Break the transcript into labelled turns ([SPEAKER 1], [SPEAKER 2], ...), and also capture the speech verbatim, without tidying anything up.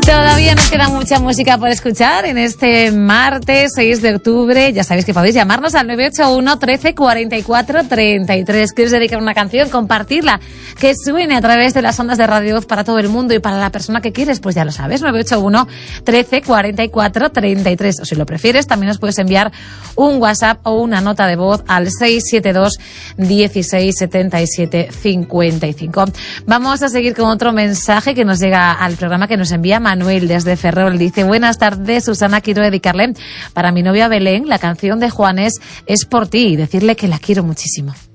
[SPEAKER 1] Todavía nos queda mucha música por escuchar en este martes seis de octubre. Ya sabéis que podéis llamarnos al nueve ocho uno, trece, cuarenta y cuatro, treinta y tres. ¿Quieres dedicar una canción? Compartirla, que suene a través de las ondas de Radio Voz para todo el mundo y para la persona que quieres, pues ya lo sabes, nueve ocho uno, trece, cuarenta y cuatro, treinta y tres. O si lo prefieres, también nos puedes enviar un WhatsApp o una nota de voz al seis siete dos, dieciséis, setenta y siete, cincuenta y cinco. Vamos a seguir con otro mensaje que nos llega al programa, que nos envía Manuel desde Ferrol. Dice: buenas tardes, Susana, quiero dedicarle para mi novia Belén la canción de Juanes Es por ti y decirle que la quiero muchísimo.